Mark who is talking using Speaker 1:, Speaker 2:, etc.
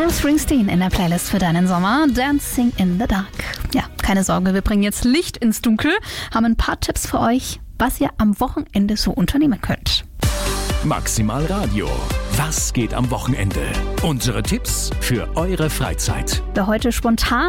Speaker 1: Bruce Springsteen in der Playlist für deinen Sommer. Dancing in the Dark. Ja, keine Sorge, wir bringen jetzt Licht ins Dunkel, haben ein paar Tipps für euch, was ihr am Wochenende so unternehmen könnt.
Speaker 2: Maximal Radio. Was geht am Wochenende? Unsere Tipps für eure Freizeit.
Speaker 1: Wer heute spontan